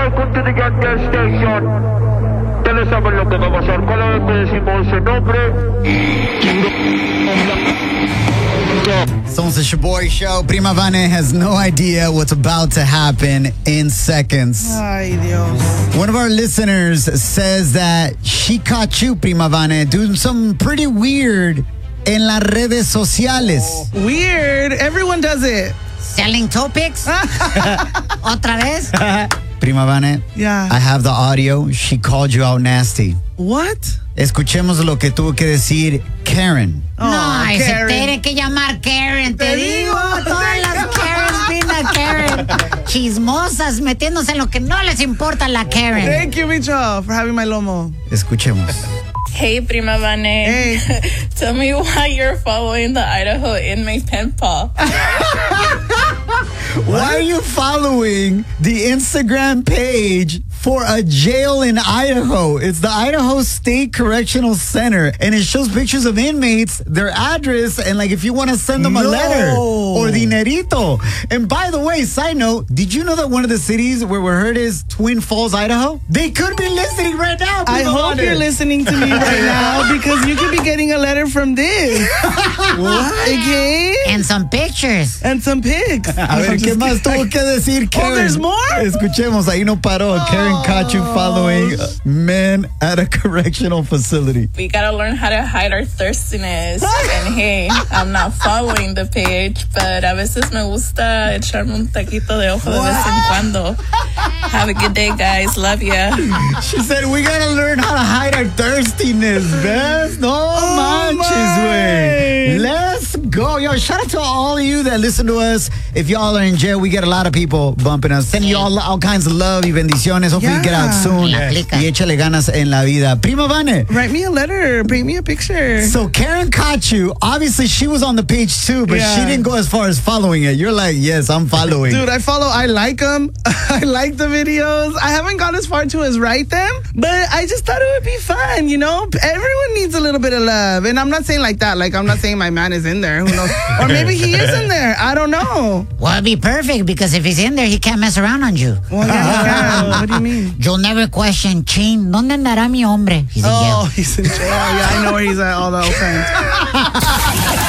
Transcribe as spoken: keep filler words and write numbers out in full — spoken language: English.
welcome to the Young Girl Station. Ustedes saben lo que va a pasar. Cada vez que decimos ese nombre. So it's the Shaboy Show. Prima Vane has no idea what's about to happen in seconds. Ay, Dios. One of our listeners says that she caught you, Prima Vane, doing something pretty weird en las redes sociales. Weird. Everyone does it. Selling topics? Otra vez? Prima Vane, Yeah. I have the audio. She called you out nasty. What? Escuchemos lo que tuvo que decir Karen. No, Oh, y se Karen. tiene que llamar Karen, te, Te digo. digo. Todas las Karens vienen a Karen. Chismosas, metiéndose en lo que no les importa a la Karen. Thank you, Micho, for having my lomo. Escuchemos. Hey, Prima Vane. Hey. Tell me why you're following the Idaho inmate pen pal. Why are you following the Instagram page for a jail in Idaho? It's the Idaho State Correctional Center, and it shows pictures of inmates, their address, and like if you want to send them a No. letter or dinerito. And by the way, side note, did you know that one of the cities where we're heard is Twin Falls, Idaho? They could be listening right now. I Prima hope Vane. you're listening to me right now because you could be getting a letter from this. What? Okay? And some pictures. And some pics. A ver, ¿qué más tuvo que decir Karen? Oh, there's more? Escuchemos, ahí no paró. Karen caught you following men at a correctional facility. We gotta learn how to hide our thirstiness. And hey, I'm not following the page, but a veces me gusta echarme un taquito de ojo de vez en cuando. Have a good day, guys. Love ya. She said, we gotta learn how to hide our thirstiness, Beth. No manches, güey. Let's go. Yo, shout out to all of you that listen to us. If y'all are in jail, we get a lot of people bumping us. Sending you all, all kinds of love y bendiciones. Hopefully you get out Yeah. soon. Yeah. Y échale ganas en la vida. Prima Vane. Write me a letter. Paint me a picture. So Karen caught you. Obviously, she was on the page too, but Yeah. she didn't go as far as following it. You're like, yes, I'm following. Dude, I follow, I like them. I like the videos. I haven't gone as far to as write them, but I just thought it would be fun, you know? Everyone needs a little bit of love. And I'm not saying like that. Like, I'm not saying my man is in there. Who knows? Or maybe he is in there. I don't know. Well, it'd be perfect because if he's in there, he can't mess around on you. Well, yeah, he can. What do you mean? You'll never question, Chin, ¿dónde andará mi hombre? He's in jail. Oh, he's in jail. Yeah, I know where he's at all the time.